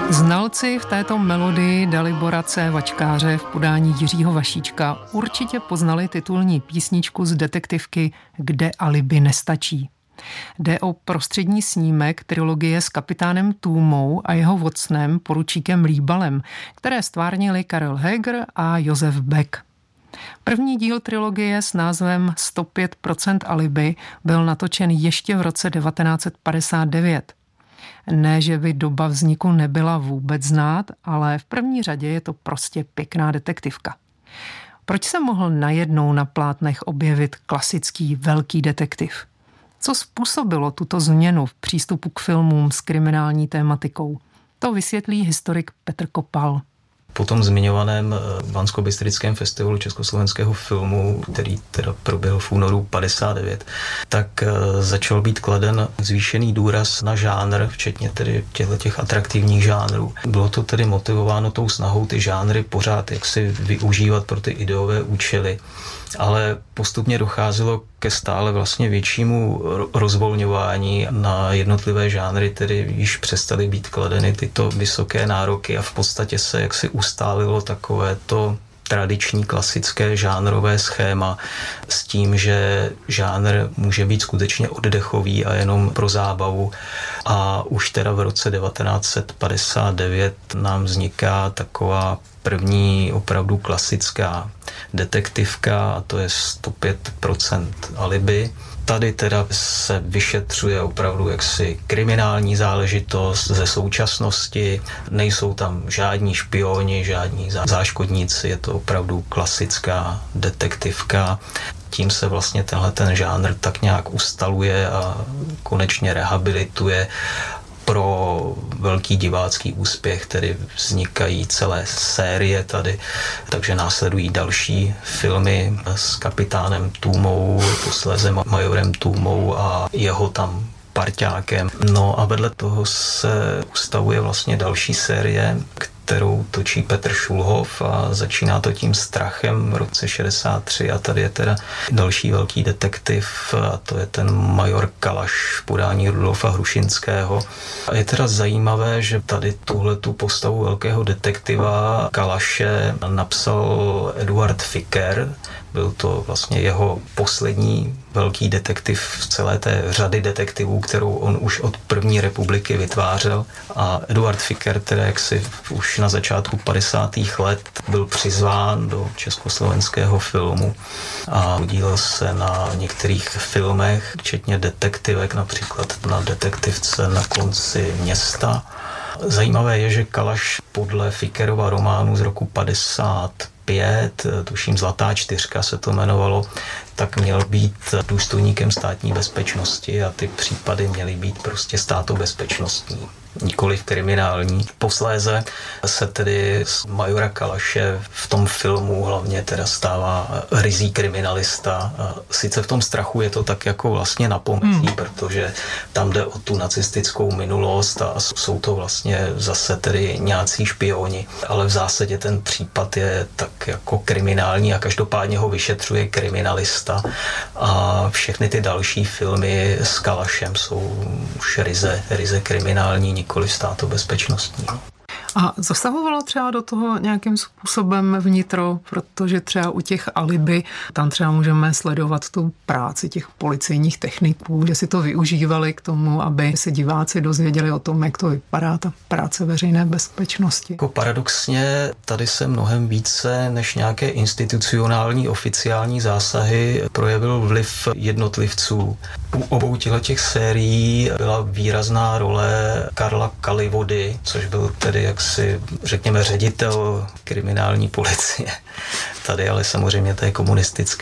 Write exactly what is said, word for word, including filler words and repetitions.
Znalci v této melodii Dalibora C. Vačkáře v podání Jiřího Vašíčka určitě poznali titulní písničku z detektivky Kde alibi nestačí. Jde o prostřední snímek trilogie s kapitánem Tůmou a jeho Watsonem, poručíkem Líbalem, které stvárnili Karel Heger a Josef Beck. První díl trilogie s názvem sto pět procent alibi byl natočen ještě v roce devatenáct set padesát devět. Ne, že by doba vzniku nebyla vůbec znát, ale v první řadě je to prostě pěkná detektivka. Proč se mohl najednou na plátnech objevit klasický velký detektiv? Co způsobilo tuto změnu v přístupu k filmům s kriminální tématikou? To vysvětlí historik Petr Kopal. Po tom zmiňovaném Banskobystrickém festivalu československého filmu, který teda proběhl v únoru padesát devět, tak začal být kladen zvýšený důraz na žánr, včetně tedy těchto atraktivních žánrů. Bylo to tedy motivováno tou snahou ty žánry pořád jaksi využívat pro ty ideové účely, ale postupně docházelo ke stále vlastně většímu rozvolňování na jednotlivé žánry, tedy již přestaly být kladeny tyto vysoké nároky a v podstatě se jaksi ustálilo takovéto tradiční klasické žánrové schéma s tím, že žánr může být skutečně oddechový a jenom pro zábavu. A už teda v roce devatenáct set padesát devět nám vzniká taková první opravdu klasická detektivka a to je sto pět procent alibi. Tady teda se vyšetřuje opravdu jaksi kriminální záležitost ze současnosti, nejsou tam žádní špioni, žádní záškodníci, je to opravdu klasická detektivka. Tím se vlastně tenhle ten žánr tak nějak ustaluje a konečně rehabilituje. Pro velký divácký úspěch tedy vznikají celé série tady, takže následují další filmy s kapitánem Tůmou, posléze majorem Tůmou a jeho tam parťákem. No a vedle toho se ustavuje vlastně další série, kterou točí Petr Šulhov a začíná to tím Strachem v roce šedesát tři a tady je teda další velký detektiv a to je ten major Kalaš v podání Rudolfa Hrušinského. A je teda zajímavé, že tady tuhletu postavu velkého detektiva Kalaše napsal Eduard Ficker. Byl to vlastně jeho poslední velký detektiv v celé té řady detektivů, kterou on už od první republiky vytvářel. A Eduard Ficker, teda jaksi už na začátku padesátých let byl přizván do československého filmu a podílel se na některých filmech, včetně detektivek, například na detektivce Na konci města. Zajímavé je, že Kalaš podle Fickerova románu z roku padesát pět, tuším Zlatá čtyřka se to jmenovalo, tak měl být důstojníkem státní bezpečnosti a ty případy měly být prostě státobezpečnostní, nikoliv kriminální. Posléze se tedy z majora Kalaše v tom filmu hlavně teda stává ryzí kriminalista. Sice v tom Strachu je to tak jako vlastně na pomezí, hmm. protože tam jde o tu nacistickou minulost a jsou to vlastně zase tedy nějací špioni, ale v zásadě ten případ je tak jako kriminální a každopádně ho vyšetřuje kriminalista a všechny ty další filmy s Kalašem jsou už ryze, ryze kriminální, nikoli státobezpečnostní. A zasahovalo třeba do toho nějakým způsobem vnitro, protože třeba u těch alibi, tam třeba můžeme sledovat tu práci těch policejních techniků, že si to využívali k tomu, aby se diváci dozvěděli o tom, jak to vypadá, ta práce veřejné bezpečnosti. Jako paradoxně tady se mnohem více než nějaké institucionální oficiální zásahy projevil vliv jednotlivců. U obou těch sérií byla výrazná role Karla Kalivody, což byl tedy jaksi, řekněme, ředitel kriminální policie. Tady ale samozřejmě to je komunistické